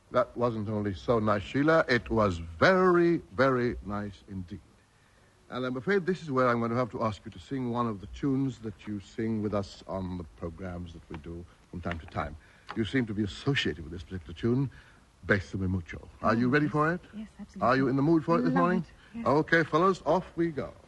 That wasn't only so nice, Sheila, it was very, very nice indeed. And I'm afraid this is where I'm going to have to ask you to sing one of the tunes that you sing with us on the programs that we do from time to time. You seem to be associated with this particular tune, Bésame Mucho. Are you ready for it? Yes, absolutely. Are you in the mood for it this morning? Yes. Okay, fellows, off we go.